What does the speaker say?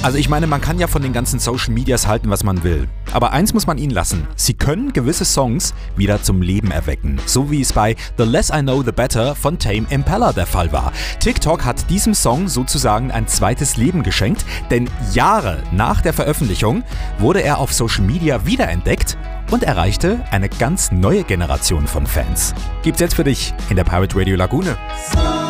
Also ich meine, man kann ja von den ganzen Social Medias halten, was man will. Aber eins muss man ihnen lassen. Sie können gewisse Songs wieder zum Leben erwecken. So wie es bei The Less I Know The Better von Tame Impala der Fall war. TikTok hat diesem Song sozusagen ein zweites Leben geschenkt, denn Jahre nach der Veröffentlichung wurde er auf Social Media wiederentdeckt und erreichte eine ganz neue Generation von Fans. Gibt's jetzt für dich in der Pirate Radio Lagune.